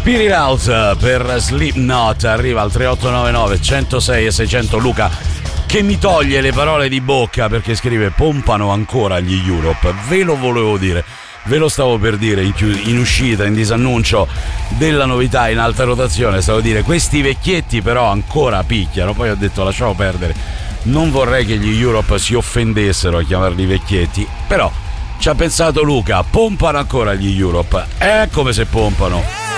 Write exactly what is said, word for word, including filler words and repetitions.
Spirit Out per Slipknot arriva al tre otto nove nove centosei e seicento. Luca che mi toglie le parole di bocca perché scrive: pompano ancora gli Europe. Ve lo volevo dire, ve lo stavo per dire in, chius- in uscita, in disannuncio della novità in alta rotazione. Stavo a dire questi vecchietti però ancora picchiano. Poi ho detto lasciamo perdere, non vorrei che gli Europe si offendessero a chiamarli vecchietti, però ci ha pensato Luca, pompano ancora gli Europe, è come se pompano.